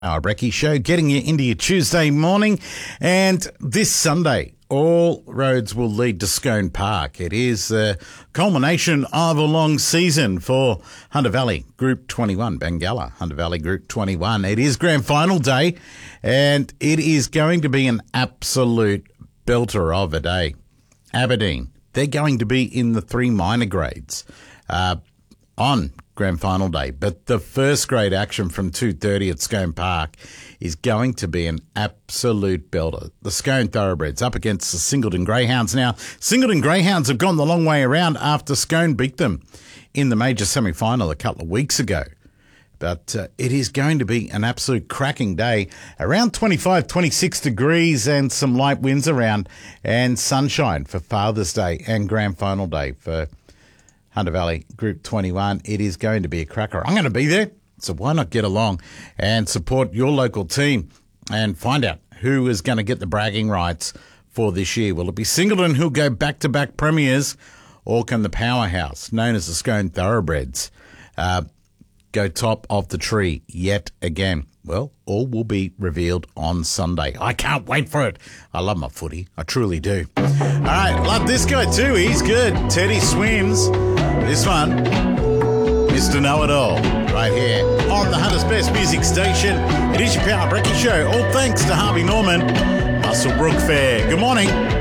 Our Brekkie Show, getting you into your Tuesday morning. And this Sunday, all roads will lead to Scone Park. It is the culmination of a long season for Hunter Valley Group 21, Bengalla Hunter Valley Group 21. It is grand final day, and it is going to be an absolute belter of a day. Aberdeen, they're going to be in the 3 minor grades on grand final day, but the first grade action from 2:30 at Scone Park is going to be an absolute belter. The Scone Thoroughbreds up against the Singleton Greyhounds. Now, Singleton Greyhounds have gone the long way around after Scone beat them in the major semi-final a couple of weeks ago. But it is going to be an absolute cracking day. Around 25, 26 degrees and some light winds around, and sunshine for Father's Day and grand final day for Hunter Valley Group 21. It is going to be a cracker. I'm going to be there, so why not get along and support your local team and find out who is going to get the bragging rights for this year. Will it be Singleton who'll go back-to-back premiers, or can the powerhouse, known as the Scone Thoroughbreds, go top of the tree yet again? Well, all will be revealed on Sunday. I can't wait for it. I love my footy. I truly do. All right, love this guy too. He's good. Teddy Swims. This one, Mr. Know-It-All, right here on the Hunter's Best Music Station. It is your Power Brekkie Show. All thanks to Harvey Norman, Muswellbrook Fair. Good morning.